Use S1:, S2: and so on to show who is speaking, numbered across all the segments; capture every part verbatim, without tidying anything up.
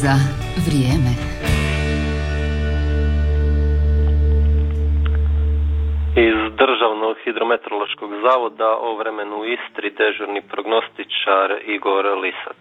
S1: za vrijeme.
S2: Iz Državnog hidrometeorološkog zavoda o vremenu u Istri dežurni prognostičar Igor Lisac.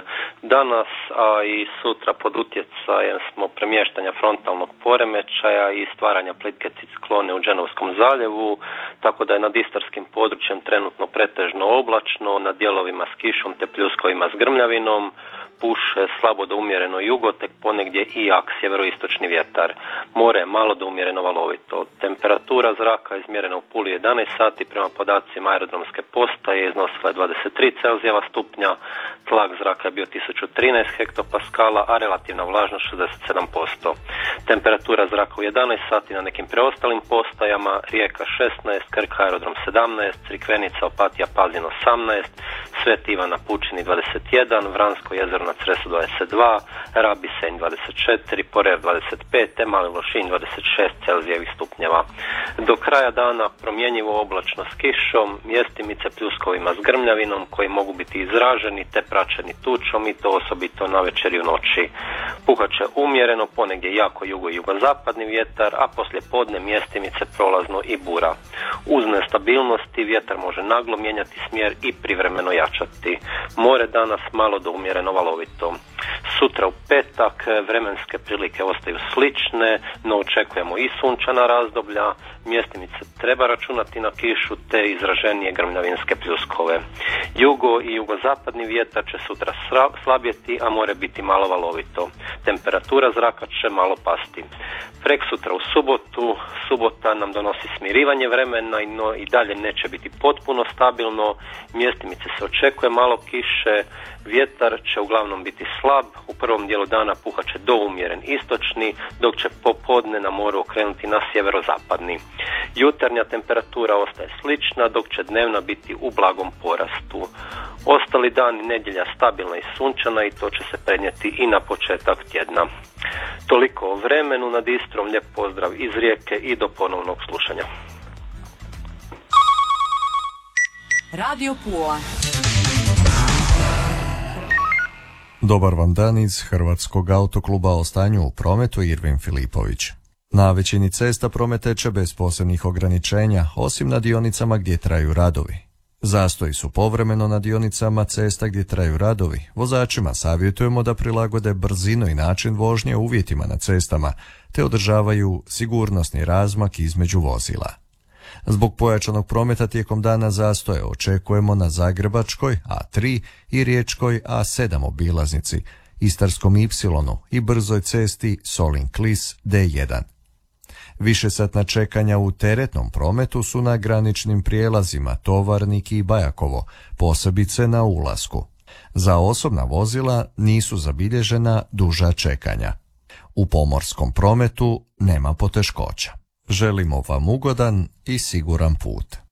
S2: Danas, a i sutra pod utjecajem smo premještanja frontalnog poremećaja i stvaranja plitke ciklone u Dženovskom zaljevu, tako da je nad istarskim područjem trenutno pretežno oblačno, na dijelovima s kišom te pljuskovima s grmljavinom. Puše slabo do umjereno jugo, tek ponegdje i jak sjeveroistočni vjetar. More je malo do umjereno valovito. Temperatura zraka izmjerena u Puli jedanaest sati prema podacima aerodromske postaje iznosila je dvadeset tri Celzijeva stupnja, tlak zraka je bio tisuću trinaest hektopaskala, a relativna vlažnost šezdeset sedam posto. Temperatura zraka u jedanaest sati na nekim preostalim postajama: Rijeka šesnaest, Krk aerodrom sedamnaest, Crikvenica, Opatija, Pazin osamnaest, Sveti Ivan na Pučini dvadeset jedan, Vransko jezero na Cresu dvadeset dva, Rab i Senj dvadeset četiri, Porer dvadeset pet, te Mali Lošinj dvadeset šest Celzijevih stupnjeva. Do kraja dana promjenjivo oblačno s kišom, mjestimice pljuskovima s grmljavinom koji mogu biti izraženi te praćeni tučom, i to osobito na večer i u noći. Puhat će umjereno, ponegdje jako jugo i jugozapadni vjetar, a poslije podne mjestimice prolazno i bura. Uz nestabilnosti vjetar može naglo mijenjati smjer i privremeno jačati. More danas malo do umjereno valovito. Sutra u petak vremenske prilike ostaju slične, no očekujemo i sunčana razdoblja, mjestimice treba računati na kišu te izraženije grmljavinske pljuskove. Jugo i jugozapadni vjetar će sutra slabjeti, a more biti malo valovito. Temperatura zraka će malo pasti. Prek sutra u subotu, subota nam donosi smirivanje vremena, no i dalje neće biti potpuno stabilno, mjestimice se očekuje malo kiše, vjetar će uglavnom biti slab, u prvom dijelu dana puhat će do umjeren istočni, dok će popodne na moru okrenuti na sjeverozapadni. Jutarnja temperatura ostaje slična, dok će dnevna biti u blagom porastu. Ostali dani nedjelja stabilna i sunčana, i to će se prenijeti i na početak tjedna. Toliko o vremenu nad Istrom, lijep pozdrav iz Rijeke i do ponovnog slušanja.
S1: Radio Pula.
S3: Dobar vam dan iz Hrvatskog autokluba. O stanju u prometu Irvin Filipović. Na većini cesta promet teče bez posebnih ograničenja, osim na dionicama gdje traju radovi. Zastoji su povremeno na dionicama cesta gdje traju radovi. Vozačima savjetujemo da prilagode brzinu i način vožnje uvjetima na cestama, te održavaju sigurnosni razmak između vozila. Zbog pojačanog prometa tijekom dana zastoje očekujemo na Zagrebačkoj A tri i Riječkoj A sedam obilaznici, Istarskom Ipsilonu i brzoj cesti Solin-Klis D jedan. Višesatna čekanja u teretnom prometu su na graničnim prijelazima Tovarnik i Bajakovo, posebice na ulasku. Za osobna vozila nisu zabilježena duža čekanja. U pomorskom prometu nema poteškoća. Želimo vam ugodan i siguran put.